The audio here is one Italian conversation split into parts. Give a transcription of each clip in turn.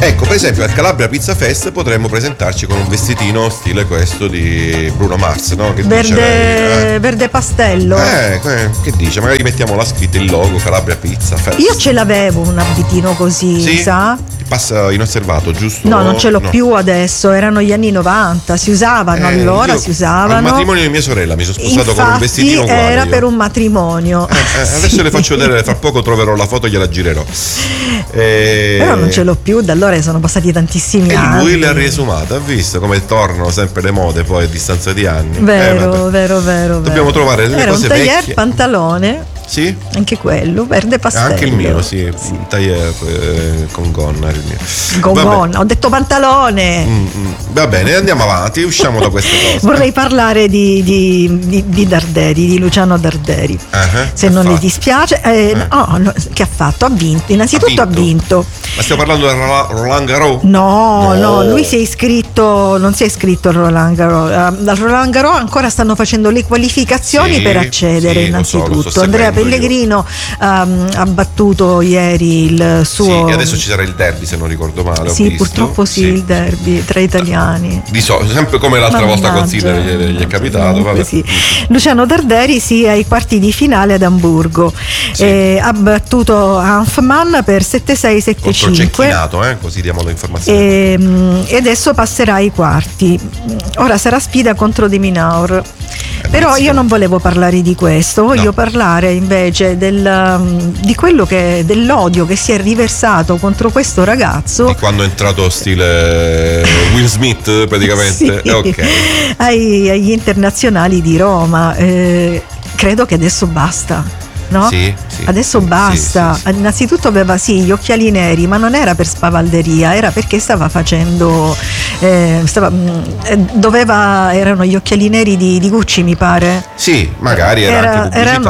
Ecco, per esempio al Calabria Pizza Fest potremmo presentarci con un vestitino stile questo di Bruno Mars, no? Che dice lei? Verde pastello. Che dice? Magari mettiamo la scritta, il logo Calabria Pizza Fest. Io ce l'avevo un abitino così, sì? sa? Passa inosservato, giusto? No, non ce l'ho più adesso, erano gli anni 90, si usavano allora, si usavano. Al matrimonio di mia sorella mi sono sposato infatti, con un vestitino uguale. Era io. per un matrimonio. Adesso le faccio vedere, fra poco troverò la foto e gliela girerò. Però non ce l'ho più, da allora sono passati tantissimi anni. E lui l'ha riesumata, ha visto come tornano sempre le mode poi a distanza di anni. Vero. Dobbiamo trovare delle cose vecchie. Era un tailleur pantalone. Sì? Anche quello, verde pastello. Anche il mio, sì. Un tailleur con gonna il mio. Con gonna, ho detto pantalone. Va bene, andiamo avanti, usciamo da queste cose. Vorrei parlare di Darderi, di Luciano Darderi. Se non le dispiace. No, che ha fatto? Ha vinto. Innanzitutto ha vinto. Ma stiamo parlando del Roland Garros? No, lui si è iscritto, non si è iscritto al Roland Garros. Al Roland Garros ancora stanno facendo le qualificazioni per accedere, innanzitutto. Lo sto Andrea Pellegrino ha battuto ieri il suo. Sì, e adesso ci sarà il derby, se non ricordo male. Sì, purtroppo sì, il derby tra italiani. Sempre come l'altra volta con Sidney gli è capitato. Vabbè. Sì. Luciano Darderi ai quarti di finale ad Amburgo. Ha battuto Hanfmann per 7-6, 7-5. Cecchinato, così diamo le informazioni. E adesso passerà ai quarti. Ora sarà sfida contro De Minaur. Però io non volevo parlare di questo, voglio parlare invece di quello dell'odio che si è riversato contro questo ragazzo. Di quando è entrato stile Will Smith praticamente. Sì, ok. Agli internazionali di Roma. Credo che adesso basta. No? Sì, adesso basta. Sì. Innanzitutto aveva gli occhiali neri, ma non era per spavalderia, era perché stava facendo erano gli occhiali neri di Gucci, mi pare. Sì, magari era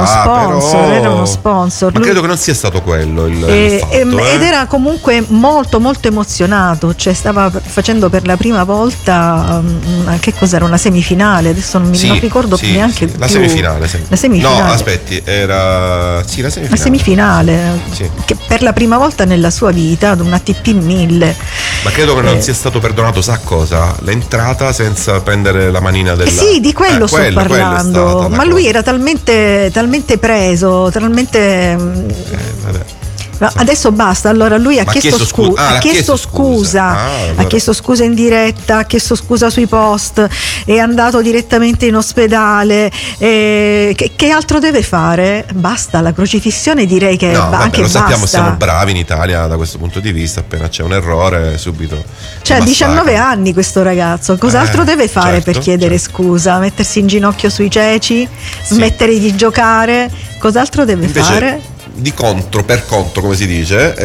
uno sponsor. Ma credo che non sia stato quello il fatto, ed era comunque molto molto emozionato, cioè stava facendo per la prima volta che cos'era, una semifinale, adesso non ricordo neanche più. La semifinale. No, aspetti, era la semifinale che per la prima volta nella sua vita ad un ATP 1000. Ma credo che non sia stato perdonato, sa cosa? L'entrata senza prendere la manina della. Sì, di quello sto parlando. Ma lui era talmente preso, talmente. Vabbè. Adesso basta, allora lui ha chiesto scusa, allora. Ha chiesto scusa in diretta, ha chiesto scusa sui post, è andato direttamente in ospedale, che altro deve fare? Basta, la crocifissione direi che anche lo sappiamo, basta. siamo bravi in Italia da questo punto di vista, appena c'è un errore subito. Cioè ha 19 anni questo ragazzo, cos'altro deve fare per chiedere scusa? Mettersi in ginocchio sui ceci, smettere di giocare, cos'altro deve fare? Per contro, come si dice,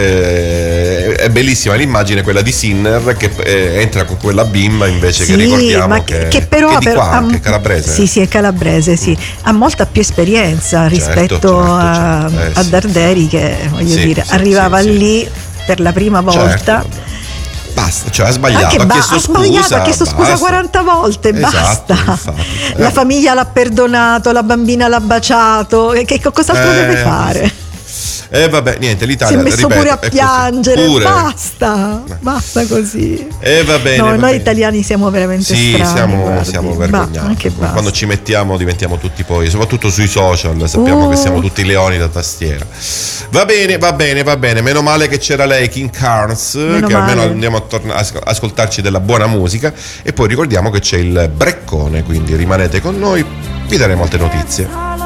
è bellissima l'immagine quella di Sinner che entra con quella bimba invece che ricordiamo che però che è calabrese. Sì, è calabrese, ha molta più esperienza rispetto a Darderi che arrivava lì per la prima volta. Basta, cioè ha sbagliato, ha chiesto scusa 40 volte, basta. Infatti. La famiglia l'ha perdonato, la bambina l'ha baciato, che cos'altro deve fare? Vabbè, niente, l'Italia si è messo pure a piangere, basta così. Va bene. Noi italiani siamo veramente strani. Siamo vergognati. Quando ci mettiamo diventiamo tutti poi, soprattutto sui social, sappiamo che siamo tutti leoni da tastiera. Va bene. Meno male che c'era lei, King Carnes, almeno andiamo a ascoltarci della buona musica. E poi ricordiamo che c'è il breccone, quindi rimanete con noi, vi daremo altre notizie.